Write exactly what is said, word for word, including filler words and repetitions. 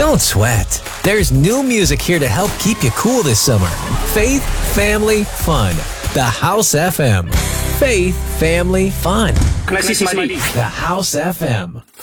Don't sweat. There's new music here to help keep you cool this summer. Faith, family, fun. The House F M. Faith, family, fun. Can I see some I D? The House F M.